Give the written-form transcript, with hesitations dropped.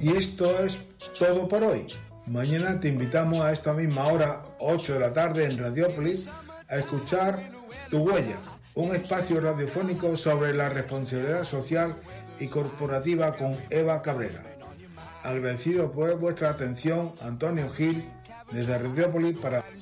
Y esto es todo por hoy. Mañana te invitamos a esta misma hora, 8 de la tarde en Radiópolis, a escuchar Tu Huella, un espacio radiofónico sobre la responsabilidad social y corporativa con Eva Cabrera. Agradecido por vuestra atención, Antonio Gil, desde Radiópolis para